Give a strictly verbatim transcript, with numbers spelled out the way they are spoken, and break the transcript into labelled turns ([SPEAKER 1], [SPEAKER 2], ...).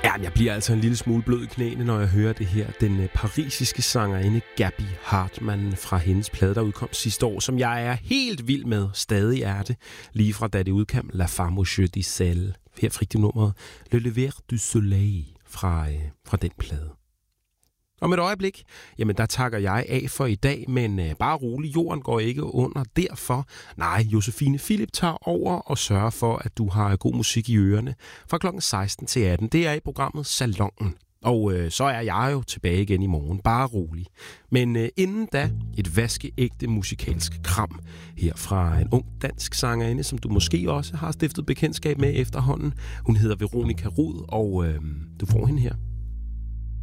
[SPEAKER 1] Ja, jeg bliver altså en lille smule blød i knæene, når jeg hører det her. Den parisiske sangerinde Gaby Hartmann fra hendes plade, der udkom sidste år, som jeg er helt vild med, stadig er det, lige fra da det udkom La Femme au Jeu de Sel. Her fik de nummeret Le Lever du Soleil fra, øh, fra den plade. Om et øjeblik, jamen der takker jeg af for i dag, men øh, bare rolig, jorden går ikke under. Derfor, nej, Josefine Philip tager over og sørger for, at du har god musik i ørerne fra klokken seksten til atten. Det er i programmet Salonen. Og øh, så er jeg jo tilbage igen i morgen. Bare rolig. Men øh, inden da, et vaskeægte musikalsk kram her fra en ung dansk sangerinde, som du måske også har stiftet bekendtskab med efterhånden. Hun hedder Veronica Rud, og øh, du får hende her.